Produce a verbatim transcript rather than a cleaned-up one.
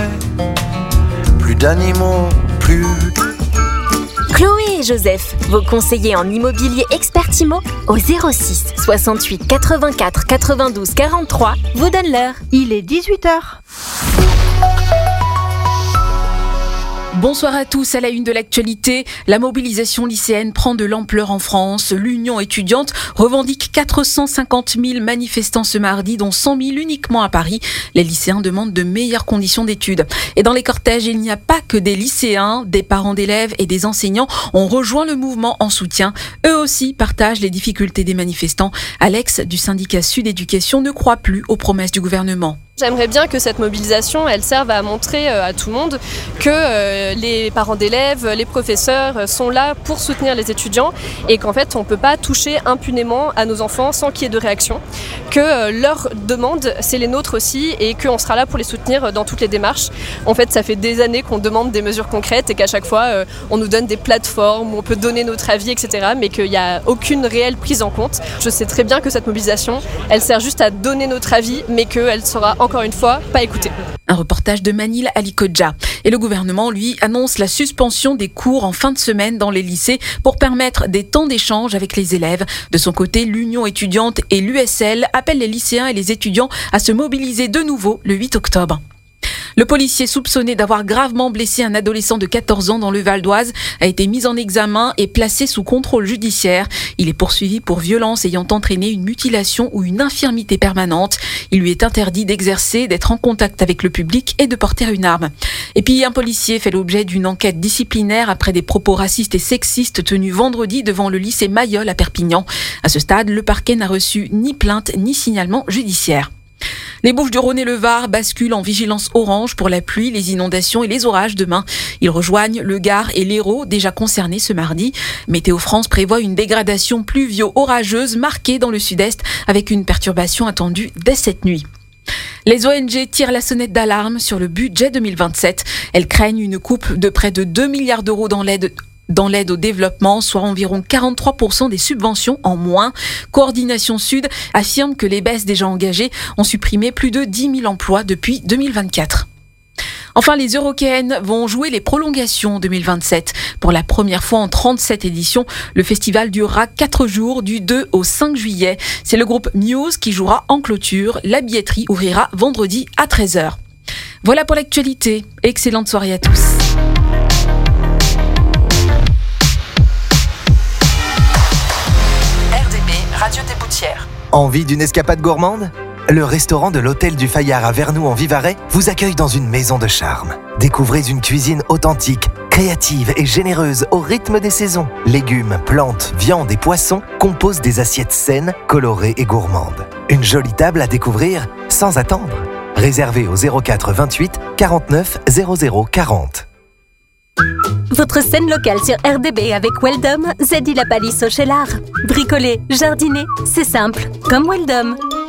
plus d'animaux, plus... Chloé et Joseph, vos conseillers en immobilier Expertimo, au zéro six soixante-huit quatre-vingt-quatre quatre-vingt-douze quarante-trois, vous donnent l'heure. Il est dix-huit heures. Bonsoir à tous. À la une de l'actualité, la mobilisation lycéenne prend de l'ampleur en France. L'Union étudiante revendique quatre cent cinquante mille manifestants ce mardi, dont cent mille uniquement à Paris. Les lycéens demandent de meilleures conditions d'études. Et dans les cortèges, il n'y a pas que des lycéens. Des parents d'élèves et des enseignants ont rejoint le mouvement en soutien. Eux aussi partagent les difficultés des manifestants. Alex, du syndicat Sud Éducation, ne croit plus aux promesses du gouvernement. J'aimerais bien que cette mobilisation, elle serve à montrer à tout le monde que euh, les parents d'élèves, les professeurs sont là pour soutenir les étudiants et qu'en fait on ne peut pas toucher impunément à nos enfants sans qu'il y ait de réaction, que euh, leurs demandes c'est les nôtres aussi et qu'on sera là pour les soutenir dans toutes les démarches. En fait ça fait des années qu'on demande des mesures concrètes et qu'à chaque fois euh, on nous donne des plateformes où on peut donner notre avis, et cetera, mais qu'il n'y a aucune réelle prise en compte. Je sais très bien que cette mobilisation, elle sert juste à donner notre avis, mais qu'elle sera encore encore une fois, pas écouté. Un reportage de Manil Alikodja. Et le gouvernement, lui, annonce la suspension des cours en fin de semaine dans les lycées pour permettre des temps d'échange avec les élèves. De son côté, l'Union étudiante et l'U S L appellent les lycéens et les étudiants à se mobiliser de nouveau le huit octobre. Le policier soupçonné d'avoir gravement blessé un adolescent de quatorze ans dans le Val d'Oise a été mis en examen et placé sous contrôle judiciaire. Il est poursuivi pour violence ayant entraîné une mutilation ou une infirmité permanente. Il lui est interdit d'exercer, d'être en contact avec le public et de porter une arme. Et puis un policier fait l'objet d'une enquête disciplinaire après des propos racistes et sexistes tenus vendredi devant le lycée Mayol à Perpignan. À ce stade, le parquet n'a reçu ni plainte ni signalement judiciaire. Les Bouches-du-Rhône et le Var basculent en vigilance orange pour la pluie, les inondations et les orages demain. Ils rejoignent le Gard et l'Hérault, déjà concernés ce mardi. Météo France prévoit une dégradation pluvio-orageuse marquée dans le sud-est avec une perturbation attendue dès cette nuit. Les O N G tirent la sonnette d'alarme sur le budget deux mille vingt-sept. Elles craignent une coupe de près de deux milliards d'euros dans l'aide dans l'aide au développement, soit environ quarante-trois pour cent des subventions en moins. Coordination Sud affirme que les baisses déjà engagées ont supprimé plus de dix mille emplois depuis deux mille vingt-quatre. Enfin, les Eurockéennes vont jouer les prolongations deux mille vingt-sept. Pour la première fois en trente-sept éditions, le festival durera quatre jours du deux au cinq juillet. C'est le groupe Muse qui jouera en clôture. La billetterie ouvrira vendredi à treize heures. Voilà pour l'actualité. Excellente soirée à tous. Radio des Boutières. Envie d'une escapade gourmande ? Le restaurant de l'Hôtel du Fayard à Vernoux en Vivarais vous accueille dans une maison de charme. Découvrez une cuisine authentique, créative et généreuse au rythme des saisons. Légumes, plantes, viandes et poissons composent des assiettes saines, colorées et gourmandes. Une jolie table à découvrir sans attendre. Réservez au zéro quatre vingt-huit quarante-neuf zéro zéro quarante. Votre scène locale sur R D B avec Weldom, Zedi La Palisse au Cheylard. Bricoler, jardiner, c'est simple, comme Weldom.